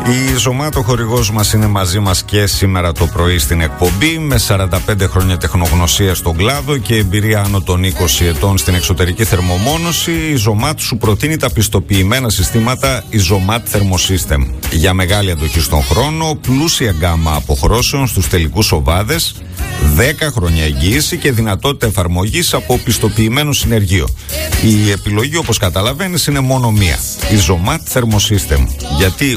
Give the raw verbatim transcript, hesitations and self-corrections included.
Η Ζωμάτ, ο χορηγός μας, είναι μαζί μας και σήμερα το πρωί στην εκπομπή. Με σαράντα πέντε χρόνια τεχνογνωσία στον κλάδο και εμπειρία άνω των είκοσι ετών στην εξωτερική θερμομόνωση, η Ζωμάτ σου προτείνει τα πιστοποιημένα συστήματα η Ζωμάτ Thermosystem. Για μεγάλη αντοχή στον χρόνο, πλούσια γκάμα αποχρώσεων στους τελικούς οβάδες, δέκα χρόνια εγγύηση και δυνατότητα εφαρμογής από πιστοποιημένο συνεργείο. Η επιλογή, όπως καταλαβαίνεις, είναι μόνο μία. Η Ζωμάτ Thermosystem. Γιατί